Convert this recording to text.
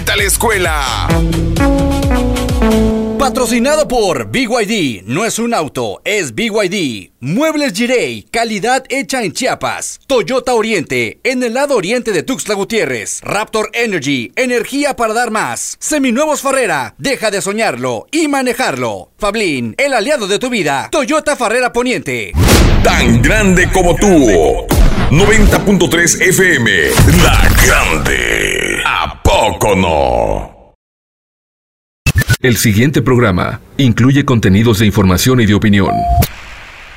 vuelta a la escuela. Patrocinado por BYD, no es un auto, es BYD. Muebles Jirey, calidad hecha en Chiapas. Toyota Oriente, en el lado oriente de Tuxtla Gutiérrez. Raptor Energy, energía para dar más. Seminuevos Farrera, deja de soñarlo y manejarlo. Fablin, el aliado de tu vida. Toyota Farrera Poniente. Tan grande como tú. 90.3 FM, La Grande. ¿A poco no? El siguiente programa incluye contenidos de información y de opinión.